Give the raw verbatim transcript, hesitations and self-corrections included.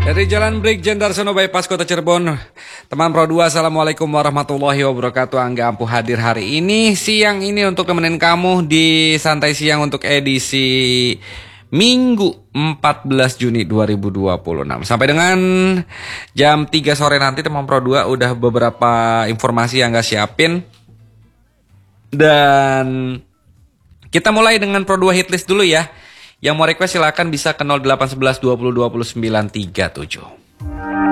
Dari Jalan Brigjen Darsono Bypass Kota Cirebon, teman Pro dua, Assalamualaikum warahmatullahi wabarakatuh. Angga Ampuh hadir hari ini, siang ini untuk temenin kamu di Santai Siang untuk edisi Minggu empat belas Juni dua ribu dua puluh enam. Sampai dengan jam tiga sore nanti teman Pro dua udah beberapa informasi yang gak siapin. Dan kita mulai dengan Pro dua Hitlist dulu ya. Yang mau request silakan bisa ke nol delapan satu satu dua nol dua nol sembilan tiga tujuh.